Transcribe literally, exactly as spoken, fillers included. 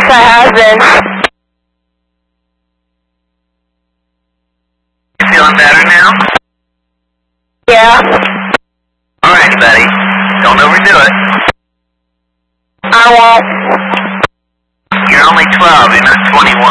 Yes, I have been. You feeling better now? Yeah. Alright, buddy. Don't overdo it. I won't. You're only twelve, you're not twenty-one.